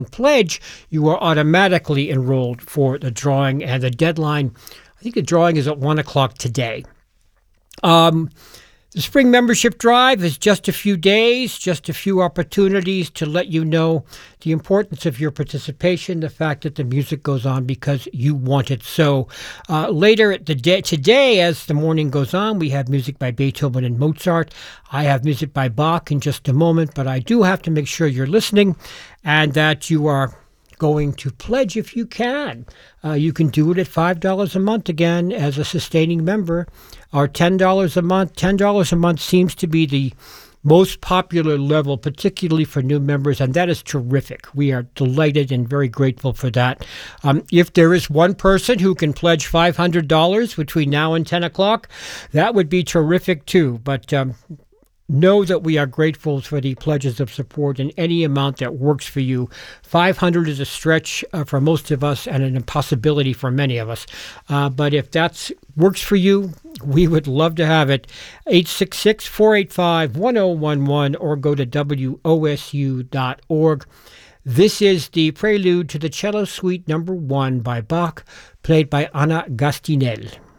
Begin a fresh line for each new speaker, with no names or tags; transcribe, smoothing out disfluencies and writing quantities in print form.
pledge, you are automatically enrolled for the drawing, and the deadline, I think the drawing is at 1 o'clock today. The spring membership drive is just a few days, just a few opportunities to let you know the importance of your participation, the fact that the music goes on because you want it. So later today, as the morning goes on, we have music by Beethoven and Mozart. I have music by Bach in just a moment, but I do have to make sure you're listening and that you are going to pledge if you can. You can do it at $5 a month again as a sustaining member, or $10 a month. $10 a month seems to be the most popular level, particularly for new members, and that is terrific. We are delighted and very grateful for that. If there is one person who can pledge $500 between now and 10 o'clock, that would be terrific too. But know that we are grateful for the pledges of support in any amount that works for you. $500 is a stretch for most of us and an impossibility for many of us. But if that works for you, we would love to have it. 866-485-1011 or go to wosu.org. This is the prelude to the Cello Suite No. 1 by Bach, played by Anna Gastinel.